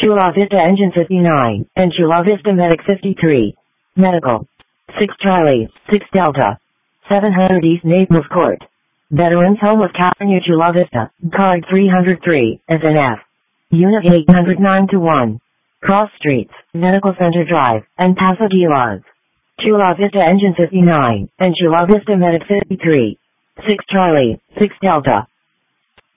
Chula Vista Engine 59, and Chula Vista Medic 53. Medical. 6 Charlie, 6 Delta. 700 East Naples Court. Veterans Home of California Chula Vista, card 303, SNF. Unit 809-1. Cross Streets, Medical Center Drive, and Paso Gilas. Chula Vista Engine 59, and Chula Vista Medic 53. 6 Charlie, 6 Delta.